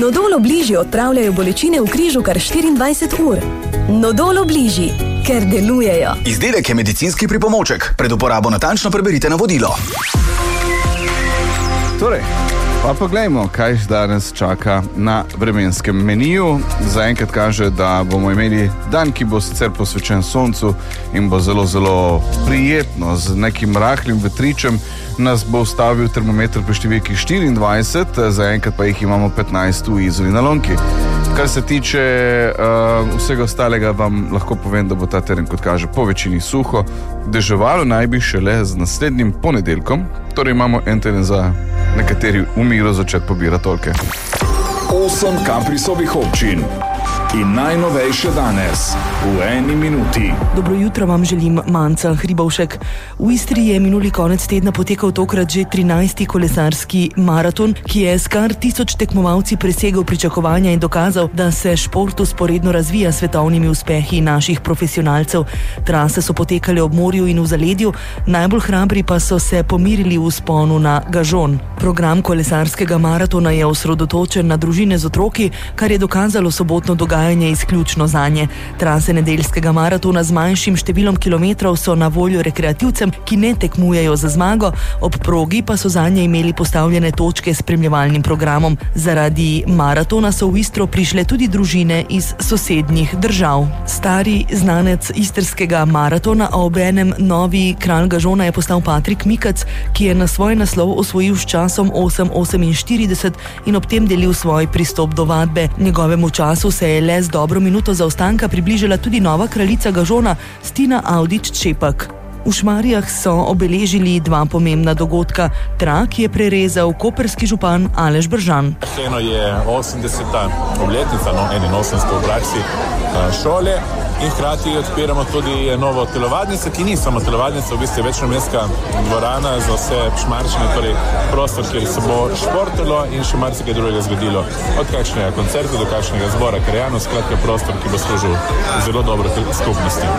Nodol Obliži odpravljajo bolečine v križu kar 24 ur. Nodol Obliži, ker delujejo. Izdelek je medicinski pripomoček. Pred uporabo natančno preberite navodilo. Torej, pa poglejmo, kaj danes čaka na vremenskem meniju. Zaenkrat kaže, da bomo imeli dan, ki bo sicer posvečen soncu in bo zelo, zelo prijetno. Z nekim rahlim vetričem nas bo ustavil termometer pri številki 24, zaenkrat pa jih imamo 15 v Izoli na Lonki. Kar se tiče vsega ostalega, vam lahko povem, da bo ta teden, kot kaže, po večini suho. Deževalo naj bi šele z naslednjim ponedeljkom, torej imamo en teden za nekateri v miru začeti pobirati tolke. 8 Caprisovih občin in najnovejše danes v eni minuti. Dobro jutro vam želim, Manca Hribovšek. V Istri je minuli konec tedna potekal tokrat že 13. kolesarski maraton, ki je s kar 1000 tekmovalci presegel pričakovanja in dokazal, da se šport vzporedno razvija s svetovnimi uspehi naših profesionalcev. Trase so potekale ob morju in v zaledju, najbolj hrabri pa so se pomirili v vzponu na Gažon. Program kolesarskega maratona je osredotočen na družine z otroki, kar je dokazalo sobotno dogajanje izključno zanje. Trase nedeljskega maratona z manjšim številom kilometrov so na voljo rekreativcem, ki ne tekmujejo za zmago, ob progi pa so zanje imeli postavljene točke s spremljevalnim programom. Zaradi maratona so v Istro prišle tudi družine iz sosednjih držav. Stari znanec istrskega maratona, a obenem novi kralj Gažona je postal Patrik Mikac, ki je na svoj naslov osvojil s časom 8:48 in ob tem delil svoj pristop do vadbe. Njegovemu času se je le z dobro minuto zaostanka približala tudi nova kraljica Gažona, Stina Avdić-Čepak. V Šmarjah so obeležili dva pomembna dogodka. Trak je prerezal koprski župan Aleš Bržan. Eno je 80. obletnica, 81. v praksi šole, in hkrati odpiramo tudi novo telovadnico, ki ni samo telovadnica, v bistvu je večnamenska dvorana za vse Šmarčane, torej prostor, kjer se bo športalo in še marsikaj drugega zgodilo. Od kakšnega koncerta do kakšnega zbora krajanov, skratka prostor, ki bo služil zelo dobro skupnosti.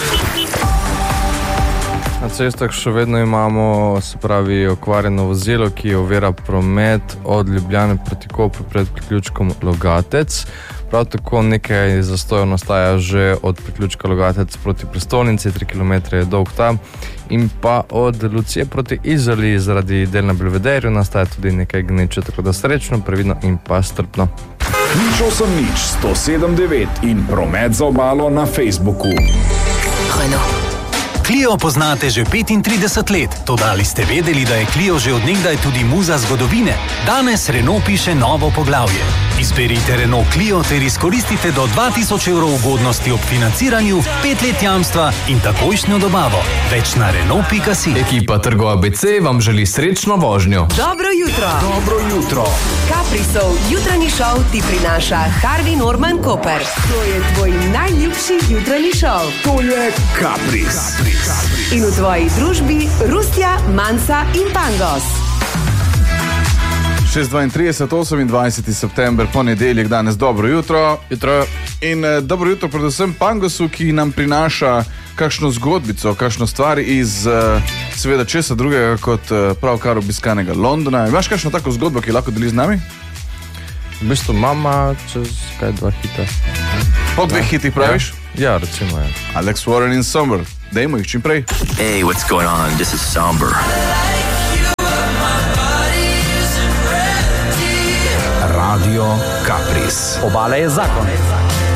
Na cestah še vedno imamo, se pravi, okvarjeno vozilo, ki ovira promet od Ljubljane proti Kopru pred priključkom Logatec. Prav tako nekaj zastojev nastaja že od priključka Logatec proti prestolnici, 3 km je dolg ta, in pa od Lucije proti Izoli zaradi del na Belvederju nastaja tudi nekaj gneče, tako da srečno, previdno in pa strpno. 080 in promet za obalo na Facebooku. Clio poznate že 35 let, toda ali ste vedeli, da je Clio že od nekdaj tudi muza zgodovine? Danes Renault piše novo poglavje. Izberite Renault Clio ter izkoristite do 2000 evrov ugodnosti ob financiranju, 5 let jamstva in takojšnjo dobavo. Več na Renault.si. Ekipa Trgo ABC vam želi srečno vožnjo. Dobro jutro. Dobro jutro. Caprisov jutranji šov ti prinaša Harvey Norman Koper. To je tvoj najljubši jutranji šov. To je Capris. In v tvoji družbi Rustja, Manca in Pangos. 6:32, 28. september, ponedeljek, danes dobro jutro. In dobro jutro predvsem Pangosu, ki nam prinaša kakšno zgodbico, kakšno stvar iz seveda česa drugega kot pravkar obiskanega Londona. Imaš kakšno tako zgodbo, ki lahko deli z nami? V bistvu mama čez kaj 2 hita. Po 2 hitih praviš? Ja, recimo je. Alex Warren in Somber. Dajmo jih čim prej. Hey, what's going on? This is Somber. Radio Capris. Obala je zakon.